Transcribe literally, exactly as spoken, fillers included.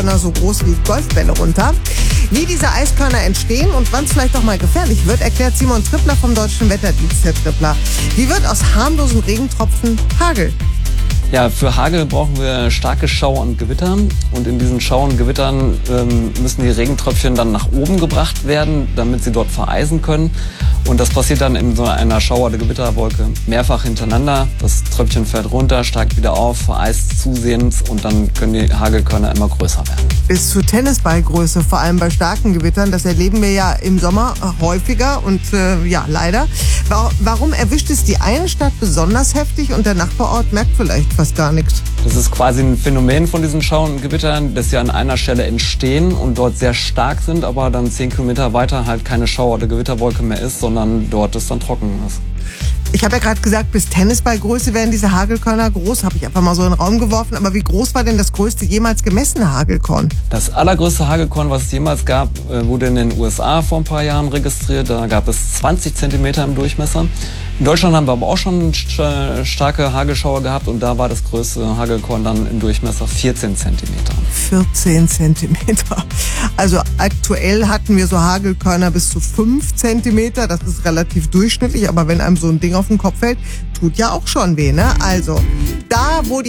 so groß wie Golfbälle runter. Wie diese Eiskörner entstehen und wann es vielleicht auch mal gefährlich wird, erklärt Simon Trippler vom Deutschen Wetterdienst. Herr Trippler, wie wird aus harmlosen Regentropfen Hagel? Ja, für Hagel brauchen wir starke Schauer und Gewitter. Und in diesen Schauern und Gewittern ähm, müssen die Regentröpfchen dann nach oben gebracht werden, damit sie dort vereisen können. Und das passiert dann in so einer Schauer- oder Gewitterwolke mehrfach hintereinander. Das Tröpfchen fällt runter, steigt wieder auf, vereist zusehends und dann können die Hagelkörner immer größer werden. Bis zu Tennisballgröße, vor allem bei starken Gewittern. Das erleben wir ja im Sommer häufiger und äh, ja, leider. Warum erwischt es die eine Stadt besonders heftig und der Nachbarort merkt vielleicht fast gar nichts? Das ist quasi ein Phänomen von diesen Schauern und Gewittern, dass sie an einer Stelle entstehen und dort sehr stark sind, aber dann zehn Kilometer weiter halt keine Schauer- oder Gewitterwolke mehr ist, sondern dort es dann trocken ist. Ich habe ja gerade gesagt, bis Tennisballgröße werden diese Hagelkörner groß, habe ich einfach mal so in den Raum geworfen. Aber wie groß war denn das größte jemals gemessene Hagelkorn? Das allergrößte Hagelkorn, was es jemals gab, wurde in den U S A vor ein paar Jahren registriert. Da gab es zwanzig Zentimeter im Durchmesser. In Deutschland haben wir aber auch schon starke Hagelschauer gehabt und da war das größte Hagelkorn dann im Durchmesser vierzehn Zentimeter. vierzehn Zentimeter. Also aktuell hatten wir so Hagelkörner bis zu fünf Zentimeter. Das ist relativ durchschnittlich, aber wenn einem so ein Ding auf den Kopf fällt, tut ja auch schon weh, ne? Also, da wo die